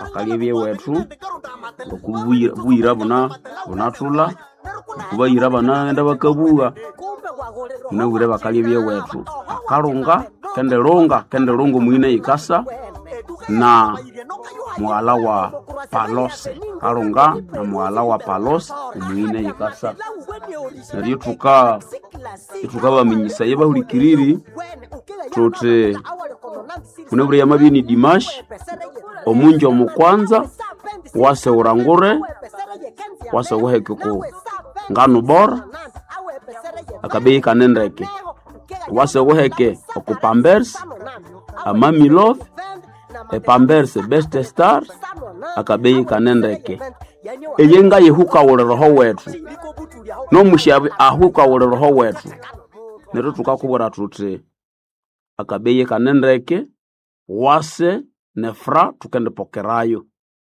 bakalye wetu okubuira bunatula kubayira bana enda bakabuga nawire bakalye wetu akarunga kendelunga mwine ikasa na mwala wa Palose karunga na mwala wa Palose mwine ikasa nari tukaba minyisa yeba hulikiriri tote kunebure yamabini Dimash omunjo mukwanza wase urangure wase uhekeko ngano bora akabeyi kanendeke wase uheke okupambers amami love pambers best star akabeyi kanendeke eyenga yehuka roho wetu no mushabi ahuka roho wetu nero tukakubura tuti akabeyi kanendeke wase ne fra tukende pokerayo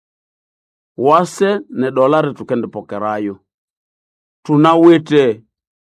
wase ne dolari tukende pokerayo tunawete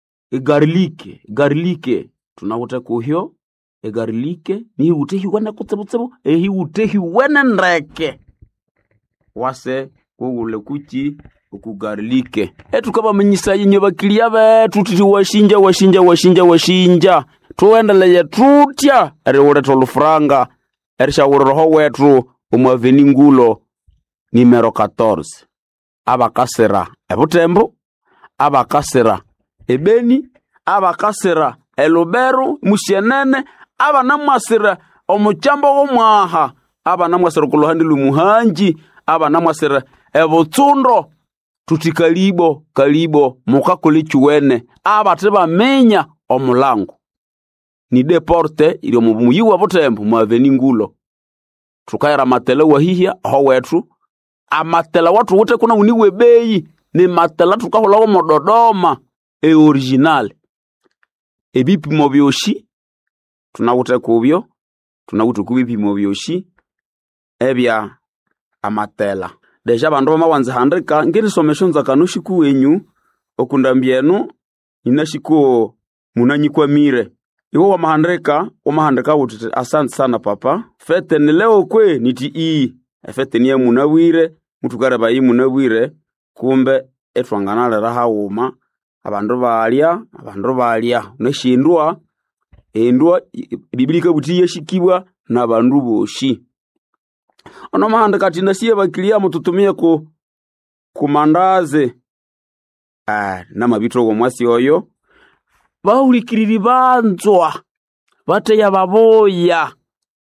garlic tunawete kuhyo garlic ni utehi wana kutsebo utehi wana ndreke wase kugule kuchi ku garlic tukaba menyisa yinyo bakilia betu tuti washinja tuendeleye tutya eriwure tolufranga erishawurroho wetu umwaveni ngulo numero 14 abakasira ebutembo abakasira ebeni abakasira eluberu mushenene abanamwasira omuchambo womwaha abanamwasira kulohandi lumuhanji abanamwasira ebutsundo tuti kalibo mukakole chiwene abate bamenya omulango ni deporte ili muyiwa butembo mwaveni ngulo tukayara matela wahihia ho wetu amatela watu wote kuna uniwe beyi ni matela tukahola wo mododoma original ebipimo byoshi tunawute kubyo tunawute kubipimo byoshi ebya amatela deja bandu bamawanza handika ngiri someshonza kanushi kuwenyu okundambienu inashiko munanyikwa mire iwo wamahandika wuti asante sana papa fete ni leo kwe niti fete niye munawire mutukare bayi munawire kumbe etwanganale raha uma abandu balya neshindwa endwa bibilika buti yeshikibwa na bandu boshi ono mahandika tinasiye bakilia mututumie ku mandaze na mabitro go mwasi oyo baulikiriri banzwa bateya baboya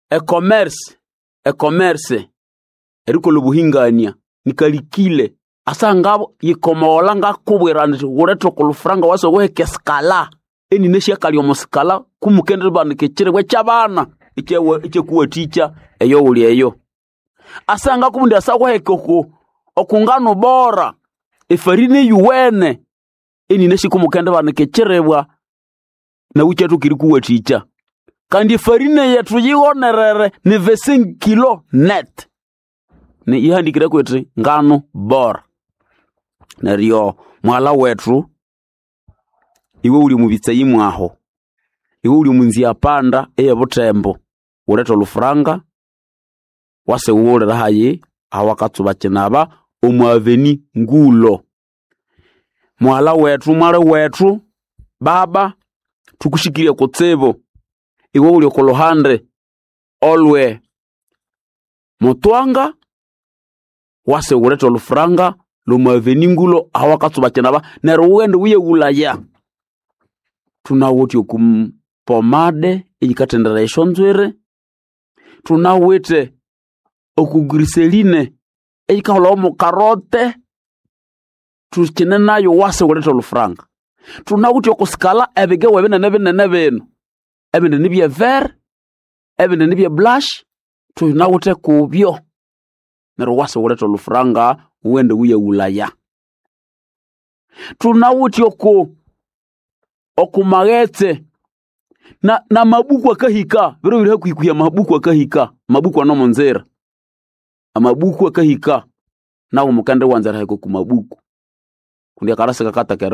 e-commerce eriko lubuhingania nikalikile asangabo yikomola ngakubwira ndi ureto kulufranga wase weke skala eni neshia kali omuskala kumukende bandike chirebwe cyabana ike kuwa teacher eyo uli eyo asanga kubundi asakwa hekoko okungano bora efarine yuwene eni neshi kumukende bandike chirebwa na uche tukiri kuwa teacher kandi farine yetu yigonerere ni 20 kilo net ni ihandikira kwete ngano bora nariyo mwala wetu iwe uli mubitsa yimwaho iwe uli munzia panda eye butembo ureto lufranga wase uwolera haye awakatsuba kinaba omwaveni ngulo mwala wetu baba tukushikiria kotsebo iwe uli kolohande olwe motwanga wase ureto lufranga lumaveni ngulo awakatsuba kinaba nero wende uye ulaya tunawoti okumpomade ikatendera eshonzwere tunawete okugriseline ikaholo mu karote tuchine nayo wase ureto lufranga tunawoti okuskala ebige webene beno ebene nibye ver ebene nibye blush tunawute kubyo nero wase ureto lufranga uende uye ulaya tunawuti okumagetse na mabuku akahika biro biri hakuikuya mabuku akahika mabuku ano monzera amabuku akahika nawo mukande wanzara heko kumabuku kundi akarasa kakata